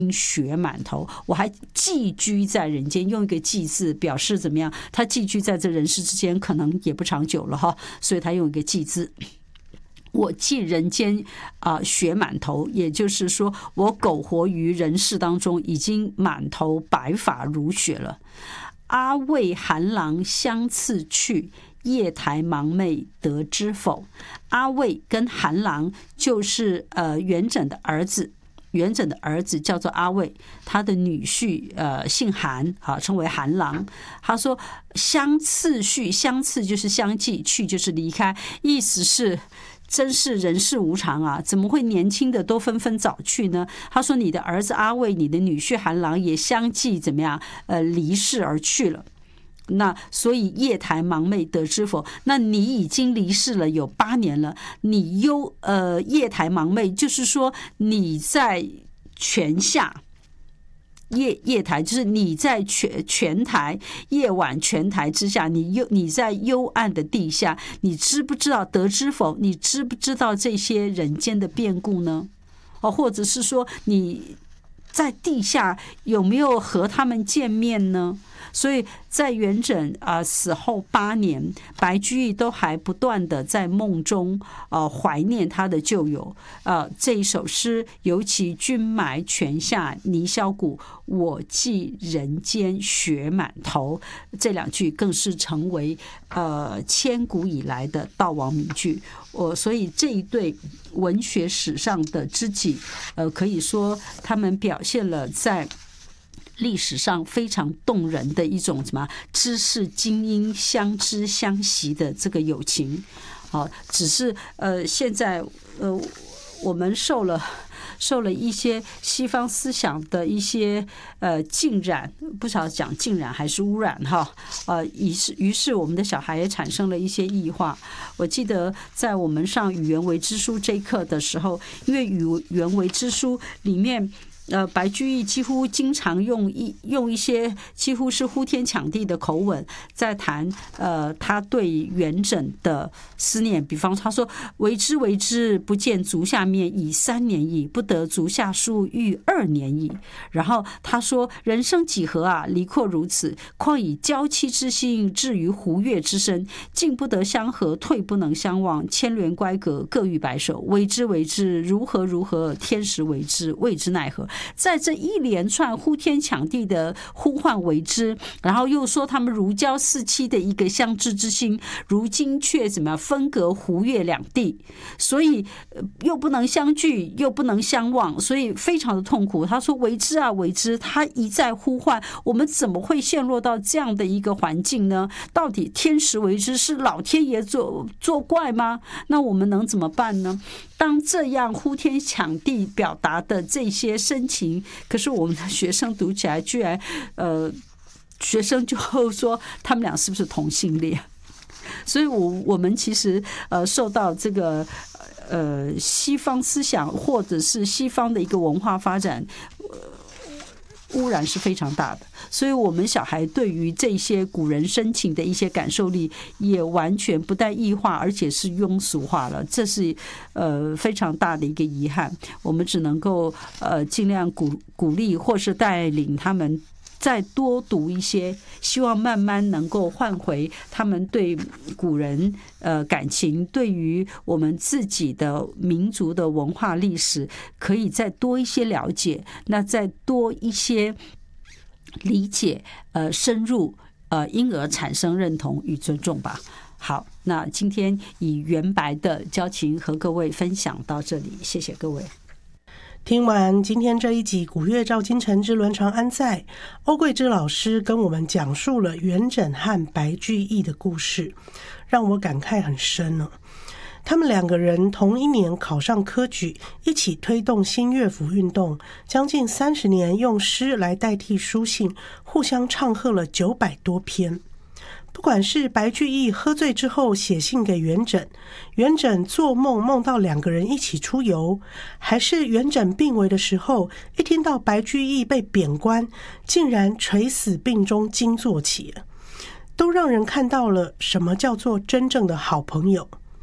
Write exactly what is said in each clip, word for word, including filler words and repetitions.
血满头，我还寄居在人间，用一个寄字表示怎么样？他寄居在这人世之间，可能也不长久了哈，所以他用一个寄字。我寄人间啊、呃，血满头，也就是说，我苟活于人世当中，已经满头白发如雪了。阿魏韩郎相次去，夜台盲妹得知否？阿魏跟韩郎就是呃元稹的儿子。元稹的儿子叫做阿魏，他的女婿呃姓韩啊，称为韩郎。他说相次去，相次就是相继，去就是离开，意思是真是人世无常啊，怎么会年轻的都纷纷早去呢？他说你的儿子阿魏，你的女婿韩郎也相继怎么样呃离世而去了。那所以夜台盲妹得知否？那你已经离世了有八年了，你又呃夜台盲妹，就是说你在泉下，夜夜台就是你在泉泉台，夜晚泉台之下，你幽你在幽暗的地下，你知不知道得知否？你知不知道这些人间的变故呢？哦，或者是说你在地下有没有和他们见面呢？所以在元稹啊、呃、死后八年，白居易都还不断的在梦中呃怀念他的旧友。呃，这一首诗，尤其君埋泉下泥销骨，我寄人间血满头，这两句更是成为呃千古以来的悼亡名句。我、呃、所以这一对文学史上的知己，呃，可以说他们表现了在历史上非常动人的一种什么知识精英相知相惜的这个友情。好，只是呃现在呃我们受了受了一些西方思想的一些呃浸染，不晓得讲浸染还是污染哈，呃于是于是我们的小孩也产生了一些异化。我记得在我们上语言为之书这一课的时候，因为语言为之书里面呃，白居易几乎经常用一用一些几乎是呼天抢地的口吻，在谈呃他对元稹的思念。比方他说：“为之为之，不见足下面已三年矣，不得足下书欲二年矣。”然后他说：“人生几何啊，离阔如此，况以娇妻之心至于胡越之身，进不得相合，退不能相忘，牵连乖隔，各欲白首。为之为之，如何如何，天时为之，谓之奈何。”在这一连串呼天抢地的呼唤为之，然后又说他们如胶似漆的一个相知之心，如今却怎么样分隔胡越两地，所以又不能相聚，又不能相忘，所以非常的痛苦。他说为之啊为之，他一再呼唤，我们怎么会陷落到这样的一个环境呢？到底天时为之，是老天爷作作怪吗？那我们能怎么办呢？当这样呼天抢地表达的这些深情，可是我们的学生读起来居然呃学生就说他们俩是不是同性恋？所以我我们其实呃受到这个呃西方思想或者是西方的一个文化发展污染是非常大的，所以我们小孩对于这些古人深情的一些感受力也完全不但异化，而且是庸俗化了，这是呃非常大的一个遗憾。我们只能够呃尽量鼓鼓励或是带领他们再多读一些，希望慢慢能够换回他们对古人呃感情，对于我们自己的民族的文化历史可以再多一些了解，那再多一些理解，呃深入，呃因而产生认同与尊重吧。好，那今天以元白的交情和各位分享到这里，谢谢各位。 听完今天这一集《古乐照今晨之伦常安在》，欧桂芝老师跟我们讲述了元稹和白居易的故事，让我感慨很深呢。他们两个人同一年考上科举，一起推动新乐府运动，将近三十年用诗来代替书信，互相唱和了九百多篇。不管是白居易喝醉之后写信给元稹，元稹做梦梦到两个人一起出游，还是元稹病危的时候，一听到白居易被贬官，竟然垂死病中惊坐起了，都让人看到了什么叫做真正的好朋友。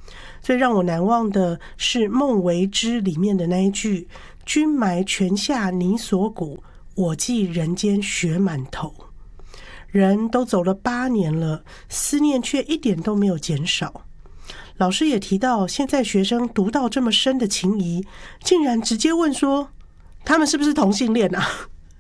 最让我难忘的是《梦为之》里面的那一句“君埋泉下你所骨，我寄人间雪满头”。人都走了八年了，思念却一点都没有减少。老师也提到，现在学生读到这么深的情谊，竟然直接问说他们是不是同性恋啊？